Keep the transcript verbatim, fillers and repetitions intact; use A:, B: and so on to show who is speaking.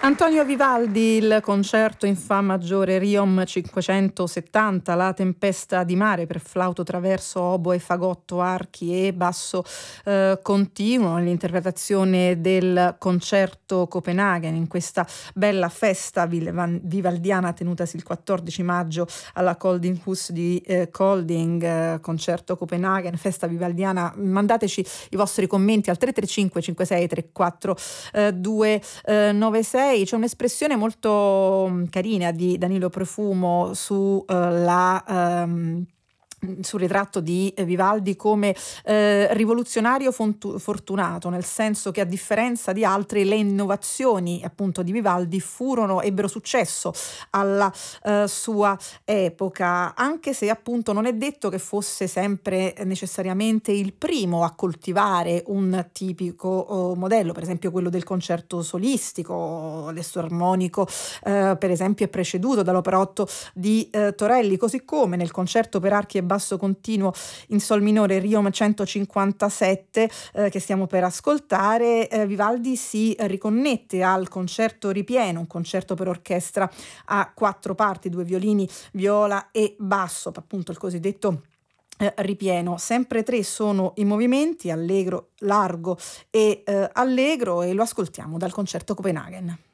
A: Antonio Vivaldi, il concerto in fa maggiore Riom cinquecentosettanta, La tempesta di mare per flauto traverso, oboe, fagotto, archi e basso eh, continuo, l'interpretazione del concerto Copenaghen in questa bella festa vivaldiana tenutasi il quattordici maggio alla Koldinghus di eh, Kolding, eh, concerto Copenaghen, festa vivaldiana. Mandateci i vostri commenti al tre tre cinque cinque sei tre quattro due nove sei. C'è un'espressione molto carina di Danilo Profumo su uh, la um, sul ritratto di Vivaldi come eh, rivoluzionario fontu- fortunato, nel senso che a differenza di altri le innovazioni appunto di Vivaldi furono, ebbero successo alla eh, sua epoca, anche se appunto non è detto che fosse sempre necessariamente il primo a coltivare un tipico oh, modello, per esempio quello del concerto solistico, l'esto armonico eh, per esempio è preceduto dall'operotto di eh, Torelli, così come nel concerto per archi e basso continuo in sol minore Riom centocinquantasette eh, che stiamo per ascoltare, eh, Vivaldi si riconnette al concerto ripieno, un concerto per orchestra a quattro parti, due violini, viola e basso, appunto il cosiddetto eh, ripieno. Sempre tre sono i movimenti, allegro, largo e eh, allegro, e lo ascoltiamo dal concerto Copenaghen.